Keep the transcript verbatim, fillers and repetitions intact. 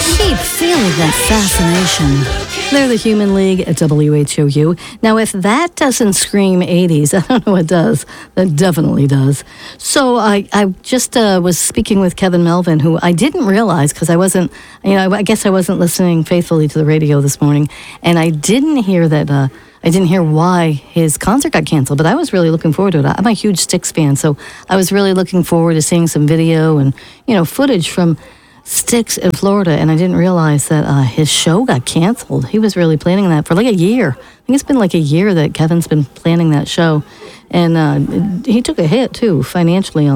Keep feeling that fascination. They're the Human League at W H O U. Now, if that doesn't scream eighties, I don't know what does. That definitely does. So I, I just uh, was speaking with Kevin Melvin, who I didn't realize because I wasn't, you know, I guess I wasn't listening faithfully to the radio this morning, and I didn't hear that. Uh, I didn't hear why his concert got canceled, but I was really looking forward to it. I'm a huge Styx fan, so I was really looking forward to seeing some video and, you know, footage from Styx in Florida, and I didn't realize that uh, his show got canceled. He was really planning that for like a year. I think it's been like a year that Kevin's been planning that show, and uh, he took a hit, too, financially on